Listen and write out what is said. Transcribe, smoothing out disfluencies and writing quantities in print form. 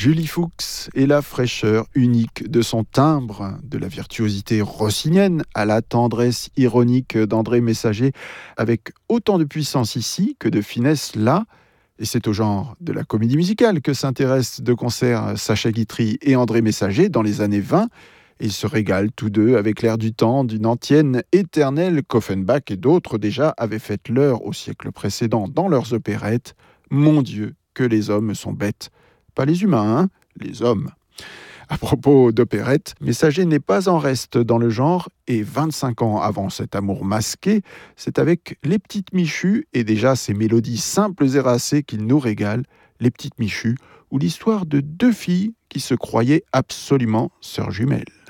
Julie Fuchs et la fraîcheur unique de son timbre, de la virtuosité rossinienne à la tendresse ironique d'André Messager, avec autant de puissance ici que de finesse là. Et c'est au genre de la comédie musicale que s'intéressent de concert Sacha Guitry et André Messager dans les années 20. Ils se régalent tous deux avec l'air du temps d'une antienne éternelle qu'Offenbach et d'autres déjà avaient fait leur au siècle précédent dans leurs opérettes. Mon Dieu, que les hommes sont bêtes. Pas les humains, hein, les hommes. À propos d'opérette, Messager n'est pas en reste dans le genre, et 25 ans avant cet amour masqué, c'est avec Les Petites Michues et déjà ces mélodies simples et racées qu'il nous régale, Les Petites Michues, ou l'histoire de deux filles qui se croyaient absolument sœurs jumelles.